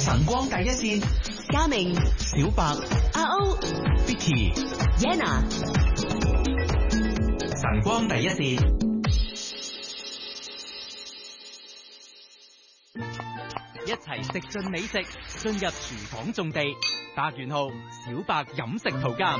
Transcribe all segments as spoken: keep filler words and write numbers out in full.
晨光第一線， 嘉明、 小白、 阿歐、 Vicky、 Yenna， 晨光第一線。一齊食盡美食，進入廚房種地。八元號小白飲食圖鑑。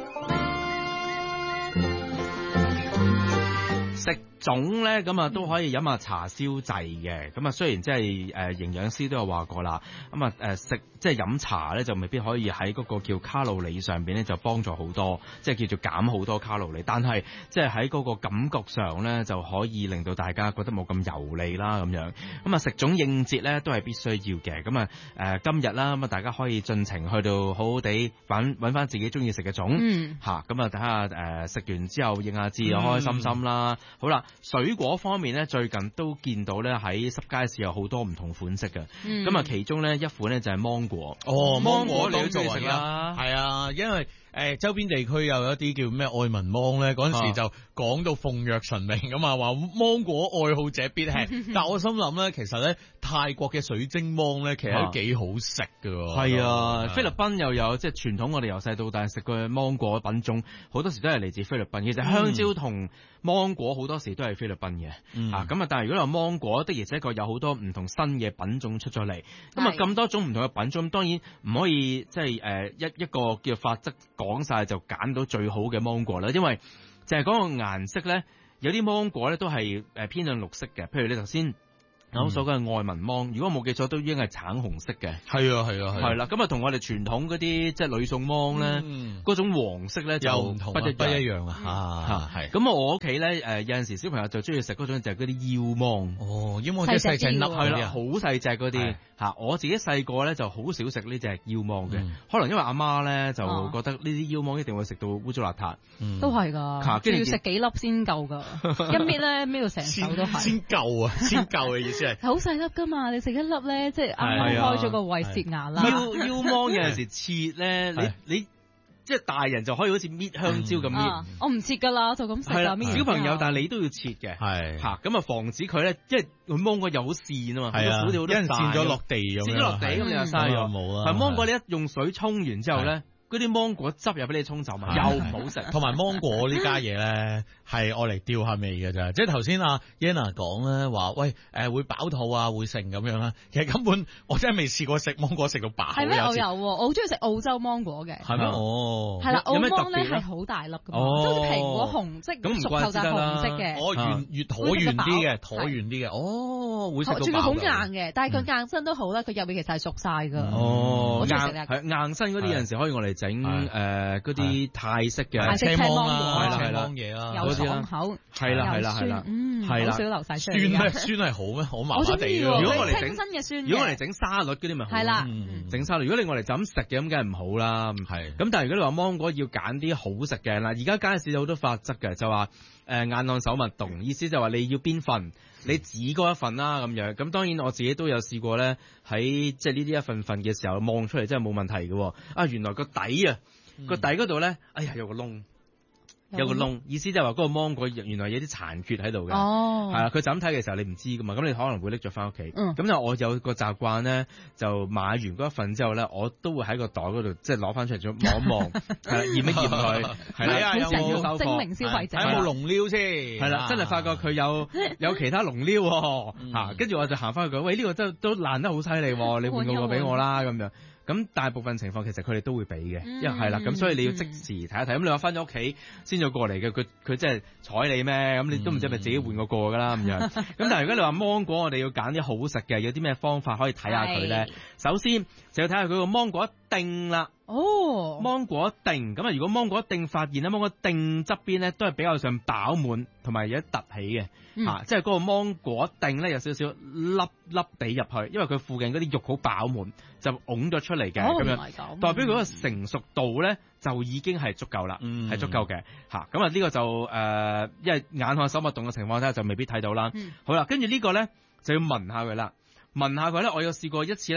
食種咧咁啊都可以飲下茶燒製嘅，咁啊雖然即係誒營養師都有話過啦，咁啊誒食即係飲茶咧就未必可以喺嗰個叫卡路里上邊咧就幫助好多，即係叫做減好多卡路里，但係即係喺嗰個感覺上咧就可以令到大家覺得冇咁油膩啦咁樣。咁啊食種應節咧都係必須要嘅，咁啊誒今日啦咁啊大家可以盡情去到好好地揾揾翻自己中意食嘅種， 嗯嚇咁啊睇下誒食完之後應下字又開開心心啦。好啦，水果方面咧，最近都見到咧喺濕街市有好多唔同款式嘅。咁啊、嗯，其中咧一款咧就係芒果。 哦，芒果你都中意食食啦， 係啊，因為誒、呃、周邊地區有一啲叫咩愛文芒咧，嗰陣時就講到鳳躍神明咁啊，話芒果愛好者必吃。但我心諗咧，其實咧泰國嘅水晶芒咧，其實都幾好食噶。 係啊，菲律賓又有即係傳統，我哋由細到大食嘅芒果品種，好多時都係嚟自菲律賓。其實香蕉同芒果好多時都係菲律賓嘅。 嗯、 啊，咁啊，但係如果話芒果的而且確有好多唔同新嘅品種出咗嚟，咁啊咁多種唔同嘅品種，當然唔可以即係誒一一個叫法則講晒就揀到最好嘅芒果啦，因為就係嗰個顏色咧，有啲芒果咧都係誒偏向綠色嘅，譬如你頭先我所講嘅愛文芒，如果冇記錯都已經係橙紅色嘅。 係啊係啊係。係啦，咁啊同我哋傳統嗰啲即係呂宋芒咧，嗰、嗯、種黃色咧就唔同不一不一樣啊嚇係。咁我屋企咧誒有陣時小朋友就中意食嗰種就係嗰啲腰芒。 哦，腰芒即係細細粒係啦， 好細隻嗰啲嚇。我自己細個咧就好少食呢隻腰芒嘅，嗯、可能因為阿媽咧就覺得呢啲腰芒一定會食到污糟邋遢。 嗯、都係㗎，仲要食幾粒先夠㗎，一搣咧搣到成手都係。 先夠啊！先夠嘅意思。 好細粒噶嘛，你食一粒咧，即係啱啱開咗個胃蝕牙啦。 腰腰芒有陣時切咧，你你即係大人就可以好似搣香蕉咁搣、 啊，我唔切噶啦，就咁食啦。 小朋友，但係你都要切嘅， 係吓咁啊，防止佢咧，即係佢芒果又好跣啊嘛， 係啊， 好似好多跣咗落地咁， 跣咗落地咁你就嘥咗冇啦。 但芒果你一用水沖完之後咧。嗰啲芒果汁又俾你沖走嘛，又唔好食。 同埋芒果呢家嘢咧，係愛嚟吊下味嘅咋。即係頭先阿 Yenna 講咧，話喂誒、呃、會飽肚啊，會剩咁樣啦。其實根本我真係未試過食芒果食到飽。 係咩？我有，我好中意食澳洲芒果嘅。 係咩？哦， 係啦，澳芒咧係好大粒嘅，即好似蘋果紅色，咁熟透就係紅色嘅。 哦，圓越橢圓啲嘅，橢圓啲嘅。哦，會食到飽。 仲要好硬嘅，但係佢硬身都好啦，佢入面其實係熟晒㗎。 哦，硬係硬身嗰啲有陣時可以我嚟整誒。誒嗰啲泰式嘅青芒果， 係啦係啦， 嘢啦， 有爽口， 係啦係啦係啦， 嗯，好少流晒酸咩？酸係好咩？好麻麻地。 如果我嚟整清新嘅酸， 如果我嚟整沙律嗰啲咪好。 係啦， 整沙律。如果你我嚟就咁食嘅咁，梗係唔好啦。 係。 咁但係如果你話芒果要揀啲好食嘅嗱，而家街市有好多法則嘅，就話誒眼看手勿動，意思就話你要邊份，你指嗰一份啦咁樣。咁當然我自己都有試過咧，喺即係呢啲一份份嘅時候望出嚟真係冇問題嘅。啊，原來個底啊〜個、嗯、底嗰度咧，哎呀有個窿，有個窿，意思就係話嗰個芒果原來有啲殘缺喺度嘅， 哦， 係啊，佢就咁睇嘅時候你唔知噶嘛，咁你可能會拎咗翻屋企，咁、嗯、就我有個習慣咧，就買完嗰一份之後咧，我都會喺個袋嗰度即係攞翻出嚟咗望一望，係啦，驗一驗佢，係啦，有冇收貨， 證明消費者有冇龍溜先， 係啦，真係發覺佢有有其他龍溜嚇，跟住我就行翻去講，喂呢、呢個真都爛得好犀利，你換個個俾我啦咁樣。咁大部分情況其實佢哋都會俾嘅，因為係啦，咁所以你要即時睇一睇。咁、嗯、你話翻咗屋企先再過嚟嘅，佢佢真係睬你咩？咁你都唔知係咪自己換個個噶啦咁樣。咁但係如果你話芒果，我哋要揀啲好食嘅，有啲咩方法可以睇下佢咧？首先就要睇下佢個芒果定啦。 哦， 芒果定咁啊！如果芒果定發現咧，芒果定側邊咧都係比較上飽滿，同埋有啲凸起嘅， 嗯啊，即係嗰個芒果定咧有少少粒粒地入去，因為佢附近嗰啲肉好飽滿，就拱咗出嚟嘅，咁、哦、樣代表佢個成熟度咧就已經係足夠啦，係、嗯、足夠嘅，吓咁啊呢個就誒、呃，因為眼看手勿動嘅情況下就未必睇到啦。嗯、好啦，跟住呢個咧就要聞下佢啦，聞下佢咧，我有試過一次咧。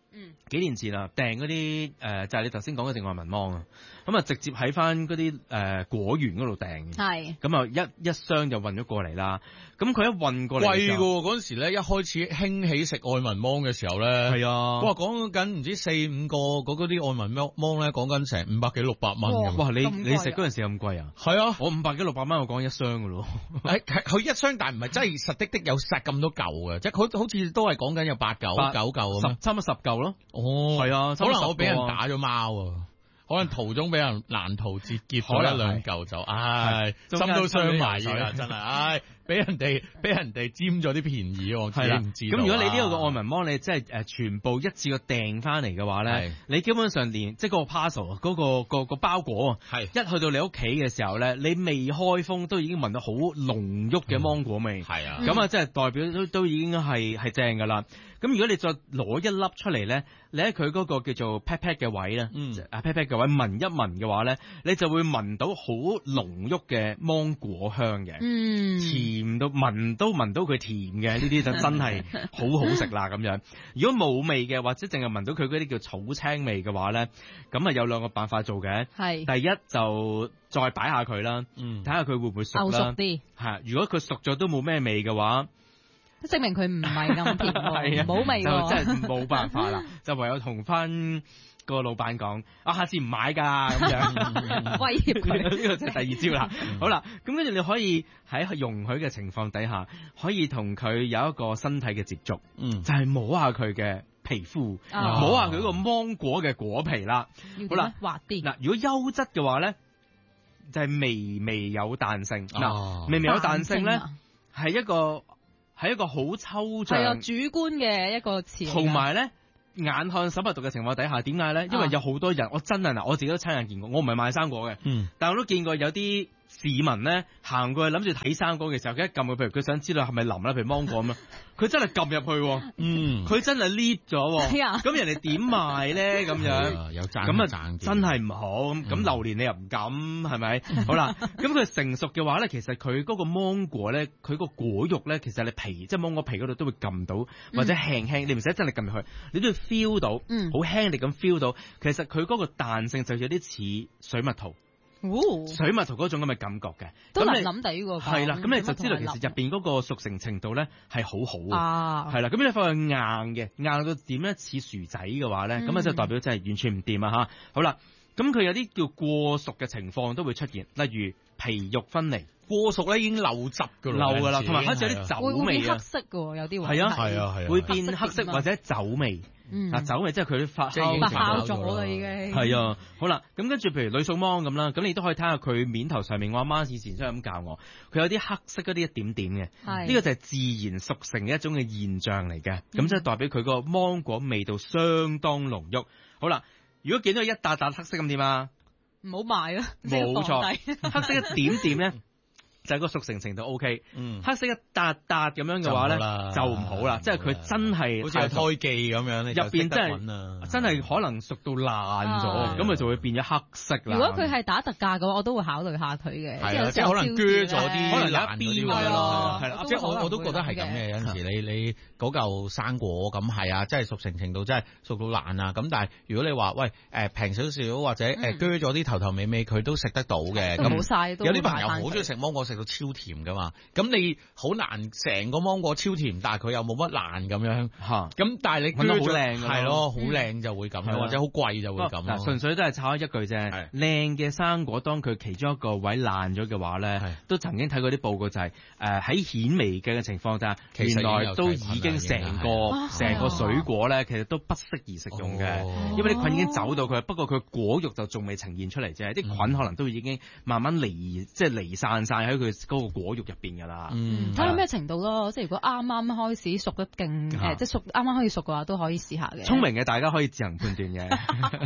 嗯， 幾年前啦，訂嗰啲誒就係你頭先講嗰隻愛文芒啊，咁啊直接喺翻嗰啲誒果園嗰度訂， 係， 咁啊一一箱就運咗過嚟啦。咁佢一運過嚟貴㗎喎，嗰陣時咧一開始興起食愛文芒嘅時候咧， 係啊， 哇講緊唔知四五個嗰嗰啲愛文芒咧，講緊成五百幾六百蚊咁。 哇！你咁貴啊你食嗰陣時咁貴啊？ 係啊， 我五百幾六百蚊，我講一箱㗎咯。 誒佢一箱，但係唔係真係實的的有殺咁多嚿嘅，即係佢好似都係講緊有八九八九嚿咁十差唔多十嚿咯。 哦， 係啊， 可能我俾人差唔多十個啊打咗貓啊。可能途中俾人難逃截劫咗一兩嚿就，唉，心都傷埋嘅，真係，唉，俾人哋俾人哋佔咗啲便宜，我自己唔知道。 咁如果你呢個嘅愛文芒，你即係誒全部一次過訂翻嚟嘅話咧，你基本上連即係嗰個 parcel 嗰個個個包裹啊，係一去到你屋企嘅時候咧，你未開封都已經聞到好濃郁嘅芒果味，係啊，咁啊即係代表都都已經係係正噶啦。咁如果你再攞一粒出嚟咧，你喺佢嗰個叫做 pat pat 嘅位咧，嗯，啊 pat pat 嘅位聞一聞嘅話咧，你就會聞到好濃郁嘅芒果香嘅，嗯，甜到聞都聞到佢甜嘅，呢啲就真係好好食啦咁樣。如果冇味嘅，或者淨係聞到佢嗰啲叫草青味嘅話咧，咁啊有兩個辦法做嘅，係第一就再擺下佢啦，嗯，睇下佢會唔會熟啦， 熟啲， 係如果佢熟咗都冇咩味嘅話。 證明佢唔係咁甜喎，冇味喎， 就真係冇辦法啦，就唯有同翻個老闆講，啊下次唔買㗎咁樣， 威脅佢， 呢個就係第二招啦。好啦，咁跟住你可以喺容許嘅情況底下，可以同佢有一個身體嘅接觸，嗯，就係摸下佢嘅皮膚， 哦、 摸下佢個芒果嘅果皮啦。好啦， 滑啲。 嗱，如果優質嘅話咧，就係、是、微微有彈性。嗱、哦，微微有彈性咧，係一個。係一個好抽象，係啊， 主觀嘅一個詞。 同埋咧，眼看手不讀嘅情況底下，點解咧？因為有好多人，我真係嗱，我自己都親眼見過，我唔係賣生果嘅，嗯，但係我都見過有啲市民咧行過去諗住睇生果嘅時候，佢一撳佢，譬如佢想知道係咪腍啦，譬如芒果咁樣，佢真係撳入去，嗯，佢真係 lift 咗，咁人哋點賣咧？咁樣有賺咁啊，真係唔好，咁咁榴蓮你又唔敢，係咪？好啦，咁佢成熟嘅話咧，其實佢嗰個芒果咧，佢個果肉咧，其實你皮即係芒果皮嗰度都會撳到，或者輕輕，你唔使真係撳入去，你都要 feel 到，嗯，好輕力咁 feel 到，其實佢嗰個彈性就有啲似水蜜桃。哦、水蜜桃嗰種咁嘅感覺嘅， 都腍腍地喎。 係啦，咁你就知道其實入邊嗰個熟成程度咧係好好啊。係啦，咁你發現硬嘅，硬到點咧似薯仔嘅話咧，咁啊、嗯、就代表真係完全唔掂啊吓。好啦，咁佢有啲叫過熟嘅情況都會出現，例如皮肉分離。 過熟咧已經漏汁噶啦， 漏噶啦，同埋開始有啲酒味啊。會變黑色嘅，有啲係啊係啊係啊， 會變黑色或者酒味。嗯，啊酒味即係佢發酵發酵咗啦已經。 係啊，好啦，咁跟住譬如呂宋芒咁啦，咁你都可以睇下佢面頭上面，我阿媽以前都係咁教我，佢有啲黑色嗰啲一點點嘅，呢、這個就係自然熟成嘅一種嘅現象嚟嘅，咁、嗯、即係代表佢個芒果味道相當濃郁。好啦，如果見到一笪笪黑色咁點啊？ 唔好買啊！ 冇錯，黑色一點點咧。就係個熟成程度 O K，嗯，黑色一笪笪咁樣嘅話咧就唔好啦，即係佢真係好似係胎記咁樣， 入邊真係真係可能熟到爛咗，咁咪就會變咗黑色啦。 如果佢係打特價嘅話，我都會考慮下佢嘅， 係啊，即係可能鋸咗啲， 可能有一邊咯，係啦， 即係我我都覺得係咁嘅。有陣時你你嗰嚿生果咁係啊，即係熟成程度真係熟到爛啊。咁但係如果你話喂誒平少少或者誒鋸咗啲頭頭尾尾，佢都食得到嘅。咁冇晒， 有啲朋友好中意食芒果，食到超甜噶嘛，咁你好難成個芒果超甜，但係佢又冇乜爛咁樣吓，咁但係你覺得好靚係咯，好靚就會咁樣，或者好貴就會咁。 嗱，純粹都係炒一句啫。靚嘅生果，當佢其中一個位爛咗嘅話咧，都曾經睇過啲報告就係誒喺顯微鏡嘅情況下，原來都已經成個成個水果咧，其實都不適宜食用嘅，因為啲菌已經走到佢，不過佢果肉就仲未呈現出嚟啫，啲菌可能都已經慢慢離即係離散晒喺佢嗰個果肉入邊噶啦。 嗯，睇下咩程度咯，即係如果啱啱開始熟得勁誒，即係熟啱啱可以熟嘅話，都可以試下嘅。 聰明嘅大家可以自行判斷嘅。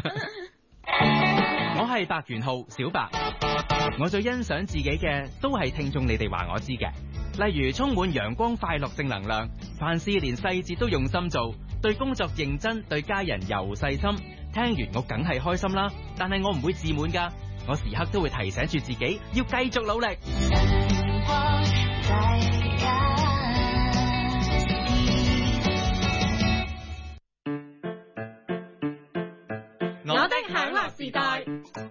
我係白元浩小白，我最欣賞自己嘅都係聽眾你哋話我知嘅，例如充滿陽光快樂正能量，凡事連細節都用心做，對工作認真，對家人又細心。聽完我梗係開心啦，但係我唔會自滿噶，我時刻都會提醒住自己要繼續努力。 好我的享樂時代。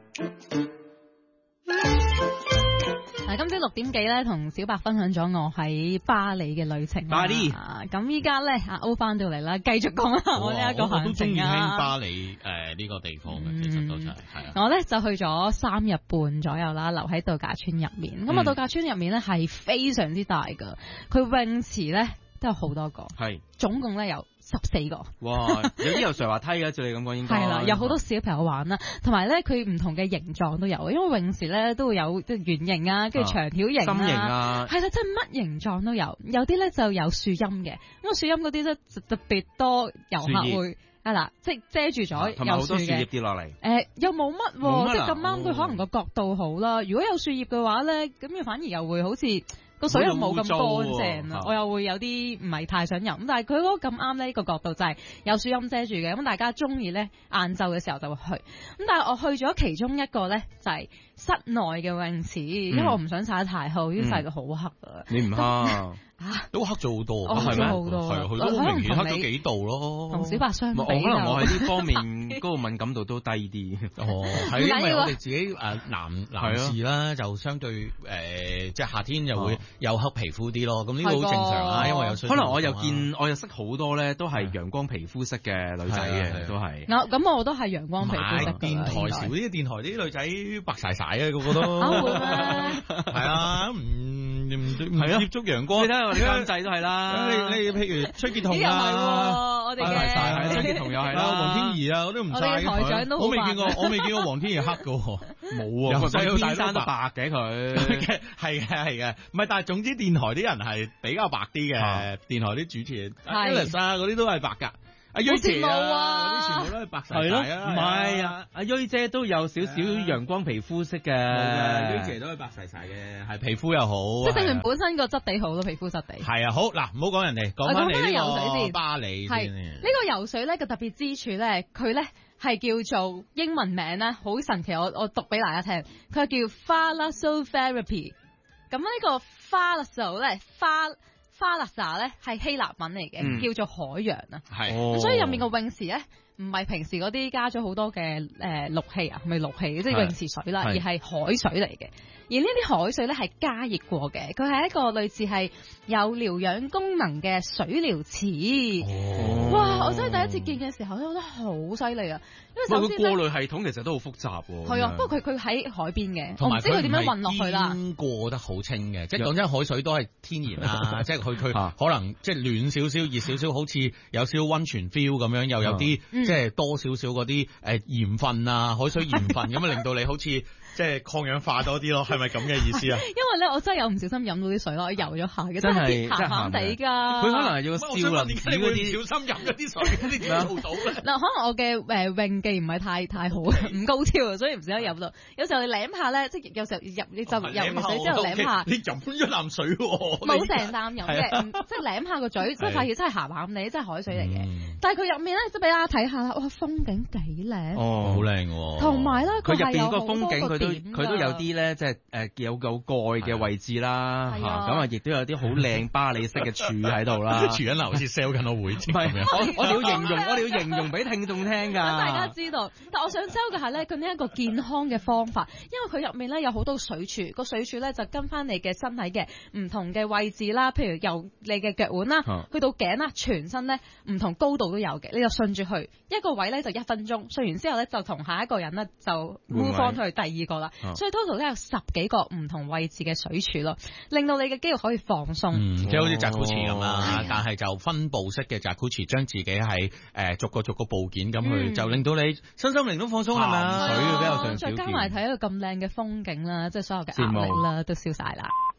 嗱，今朝六點幾咧，同小白分享咗我喺巴黎嘅旅程。 巴黎， 咁依家咧，阿歐翻到嚟啦，繼續講下我呢一個行程啊。 巴黎誒呢個地方嘅，嗯、其實都真係係啊。 我咧就去咗三日半左右啦，留喺度假村入面。咁啊、嗯，度假村入面咧係非常之大噶，佢泳池咧都有好多個，係總共咧有十四個。哇！ 有啲有瀡滑梯嘅，照你咁講應該係啦，有好多小朋友玩啦，同埋咧佢唔同嘅形狀都有，因為泳池咧都會有即係圓形啊，跟住長條形啊， 心形啊， 係啦，即係乜形狀都有。有啲咧就有樹蔭嘅，咁啊樹蔭嗰啲咧就特別多遊客會啊嗱，即係遮住咗同埋好多樹葉嘅。 跌落嚟。 誒又冇乜，即係咁啱佢可能個角度好啦。如果有樹葉嘅話咧，咁又反而又會好似。個水又冇咁乾淨啊，我又會有啲唔係太想飲，但係佢嗰個咁啱呢個角度就係有樹蔭遮住嘅，咁大家中意咧晏晝嘅時候就會去，咁但係我去咗其中一個咧就係室內嘅泳池，因為我唔想曬得太好，啲曬到好黑啊。 你唔黑？ 都黑咗好多， 我黑咗好多， 係佢都明顯黑咗幾度咯。 同小白相比， 我可能我喺呢方面嗰個敏感度都低啲。 哦，係因為我哋自己誒男男士啦，就相對誒即係夏天又會有黑皮膚啲咯。咁呢個好正常啊，因為有可能我又見我又識好多咧，都係陽光皮膚色嘅女仔嘅，都係。 咁我都係陽光皮膚色嘅。 電台少啲，電台啲女仔白曬曬啊，個個都。 會咩？ 係啊，唔唔唔接觸陽光。 我哋監製都係啦， 你你譬如崔潔彤啊，我哋嘅崔潔彤又係啦， 黃天怡啊，我都唔晒。 台長都我未見過，我未見過黃天怡黑嘅，冇啊， 細到天生都白嘅佢， 係嘅係嘅，唔係，但係總之電台啲人係比較白啲嘅，電台啲主持人 Alex 啊嗰啲都係白噶。阿瑞姐啊，嗰啲全部都係白曬曬啊！ 唔係啊，阿瑞姐都有少少陽光皮膚色嘅， 瑞姐都係白曬曬嘅，係皮膚又好， 即係證明本身個質地好咯，皮膚質地。 係啊，好嗱，唔好講人哋，講翻你呢個巴黎先。 係呢個游水咧個特別之處咧，佢咧係叫做英文名咧，好神奇，我我讀俾大家聽，佢叫 Thalassotherapies。咁呢個 Thalasso 咧，花。花勒薩咧係希臘文嚟嘅，嗯、叫做海洋啊。係、哦，所以入面個泳池咧唔係平時嗰啲加咗好多嘅誒氯氣啊，唔係氯氣，即係泳池水啦，而係海水嚟嘅。而呢啲海水咧係加熱過嘅，佢係一個類似係有療養功能嘅水療池。哦、哇！我真係第一次見嘅時候咧，我覺得好犀利啊！因為首先佢過濾系統其實都好複雜喎。 係啊，不過佢佢喺海邊嘅，我唔知佢點樣運落去啦。 過得好清嘅，即係講真，海水都係天然啊，即係佢佢可能即係暖少少、熱少少，好似有少少溫泉 feel 咁樣，又有啲、嗯、即係多少少嗰啲誒鹽分啊，海水鹽分咁啊，令到你好似。即係抗氧化多啲咯，係咪咁嘅意思啊？ 因為咧，我真係有唔小心飲到啲水咯，我游咗下嘅，真係鹹鹹地㗎。 佢可能係要少林寺嗰啲， 小心飲咗啲水，你點做到咧？ 嗱，可能我嘅誒泳技唔係太太好，唔高超啊，所以唔小心飲到。有時候你舐下咧，即係有時候入你就游完水之後舐下， 你飲咗啖水喎， 冇成啖飲嘅，即係舐下個嘴，即係發現真係鹹鹹地，真係海水嚟嘅。但係佢入面咧，即係俾大家睇下啦，哇，風景幾靚， 哦，好靚喎。 同埋咧， 佢入邊個風景佢都佢都有啲咧，即係誒有個蓋嘅位置啦，嚇咁啊，亦都有啲好靚巴黎式嘅柱喺度啦。 廚緊樓好似 sell 緊個會咁樣。 我我哋要形容，我哋要形容俾聽眾聽㗎。 等大家知道，但我想 sell 嘅係咧，佢呢一個健康嘅方法，因為佢入面咧有好多水柱，個水柱咧就跟翻你嘅身體嘅唔同嘅位置啦，譬如由你嘅腳腕啦，去到頸啦，全身咧唔同高度都有嘅，你就順住去一個位咧就一分鐘，順完之後咧就同下一個人咧就 move on 去第二個啦，所以 total 咧有十幾個唔同位置嘅水柱咯，令到你嘅肌肉可以放鬆， 嗯，即係好似扎古池咁啦，但係就分布式嘅扎古池，將自己係誒逐個逐個部件咁去，就令到你身心靈都放鬆係咪啊？ 水比較上少見， 再加埋睇一個咁靚嘅風景啦，即係所有嘅壓力啦都消晒啦。